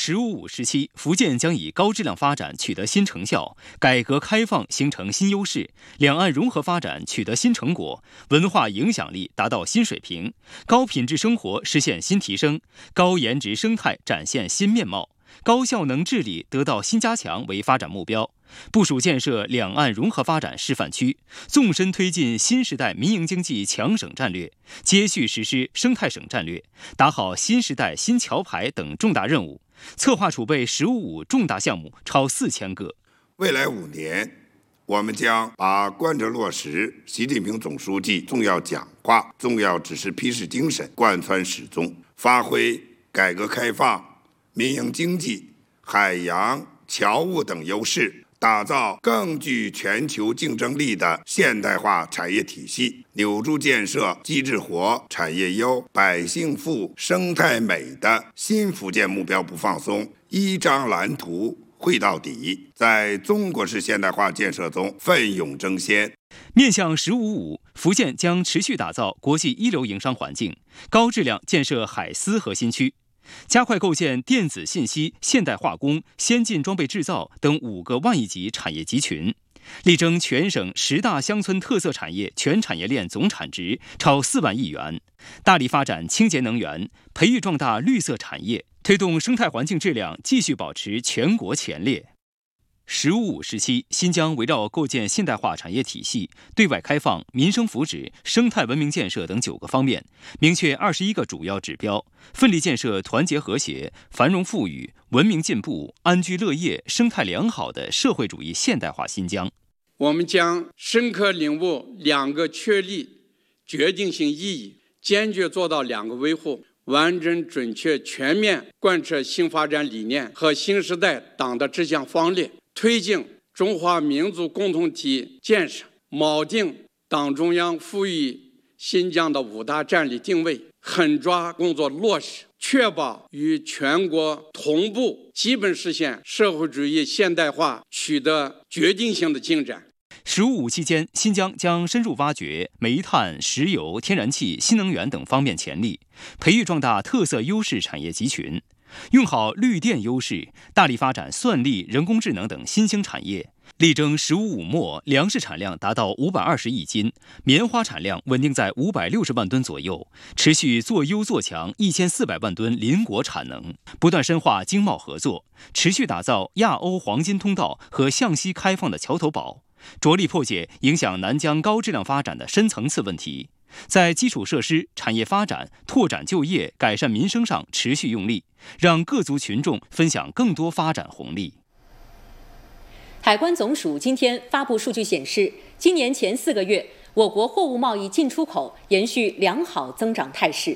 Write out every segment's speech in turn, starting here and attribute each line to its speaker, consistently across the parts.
Speaker 1: “15+5”时期，福建将以高质量发展取得新成效，改革开放形成新优势，两岸融合发展取得新成果，文化影响力达到新水平，高品质生活实现新提升，高颜值生态展现新面貌，高效能治理得到新加强为发展目标。部署建设两岸融合发展示范区，纵深推进新时代民营经济强省战略，接续实施生态省战略，打好新时代新桥牌等重大任务，策划储备“15+5”重大项目超4000个。
Speaker 2: 未来5年，我们将把贯彻落实习近平总书记重要讲话、重要指示批示精神贯穿始终，发挥改革开放、民营经济、海洋、侨务等优势，打造更具全球竞争力的现代化产业体系，扭住建设机制活、产业优、百姓富、生态美的新福建目标不放松，依章蓝图绘到底，在中国式现代化建设中奋勇争先。
Speaker 1: 面向“15+5”，福建将持续打造国际一流营商环境，高质量建设海丝核心区，加快构建电子信息、现代化工、先进装备制造等5个万亿级产业集群，力争全省10大乡村特色产业全产业链总产值超4万亿元，大力发展清洁能源，培育壮大绿色产业，推动生态环境质量继续保持全国前列。“15+5”时期，新疆围绕构建现代化产业体系、对外开放、民生福祉、生态文明建设等9个方面，明确21个主要指标，奋力建设团结和谐、繁荣富裕、文明进步、安居乐业、生态良好的社会主义现代化新疆。
Speaker 3: 我们将深刻领悟2个确立决定性意义，坚决做到2个维护，完整、准确、全面贯彻新发展理念和新时代党的治疆方略，推进中华民族共同体建设，锚定党中央赋予新疆的5大战略定位，狠抓工作落实，确保与全国同步基本实现社会主义现代化取得决定性的进展。
Speaker 1: “15+5”期间，新疆将深入挖掘煤炭、石油、天然气、新能源等方面潜力，培育壮大特色优势产业集群，用好绿电优势，大力发展算力、人工智能等新兴产业，力争“15+5”末粮食产量达到520亿斤，棉花产量稳定在560万吨左右，持续做优做强1400万吨邻国产能，不断深化经贸合作，持续打造亚欧黄金通道和向西开放的桥头堡，着力破解影响南疆高质量发展的深层次问题，在基础设施、产业发展、拓展就业、改善民生上持续用力，让各族群众分享更多发展红利。
Speaker 4: 海关总署今天发布数据显示，今年前4个月，我国货物贸易进出口延续良好增长态势。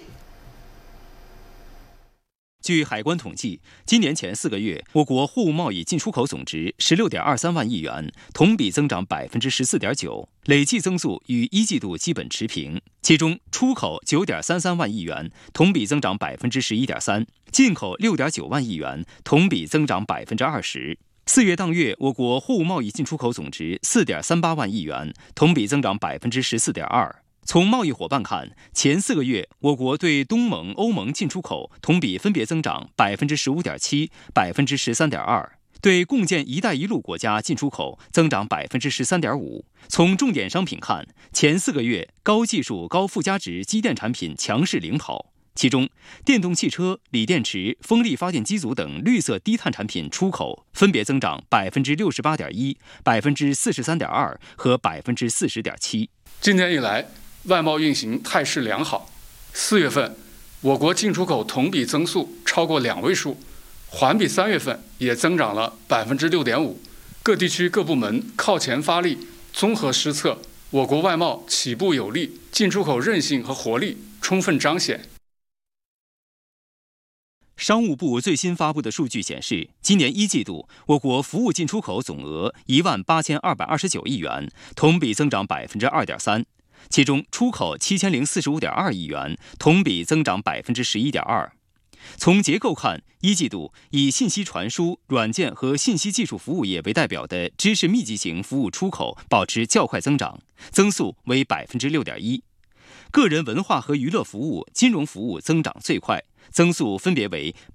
Speaker 1: 据海关统计，今年前4个月，我国货物贸易进出口总值16.23万亿元，同比增长14.9%，累计增速与1季度基本持平。其中，出口9.33万亿元，同比增长11.3%，进口6.9万亿元，同比增长20%。4月当月，我国货物贸易进出口总值4.38万亿元，同比增长14.2%。从贸易伙伴看，前4个月，我国对东盟、欧盟进出口同比分别增长15.7%、13.2%，对共建“一带一路”国家进出口增长13.5%。从重点商品看，前4个月，高技术、高附加值机电产品强势领跑。其中，电动汽车、锂电池、风力发电机组等绿色低碳产品出口分别增长68.1%、43.2%和40.7%。
Speaker 5: 今年以来，外贸运行态势良好。4月份，我国进出口同比增速超过2位数，环比3月份也增长了6.5%。各地区各部门靠前发力，综合施策，我国外贸起步有力，进出口韧性和活力充分彰显。
Speaker 1: 商务部最新发布的数据显示，今年1季度，我国服务进出口总额18229亿元，同比增长2.3%。其中，出口7045.2亿元，同比增长11.2%。从结构看，1季度以信息传输、软件和信息技术服务业为代表的知识密集型服务出口保持较快增长，增速为6.1%。个人文化和娱乐服务、金融服务增长最快，增速分别为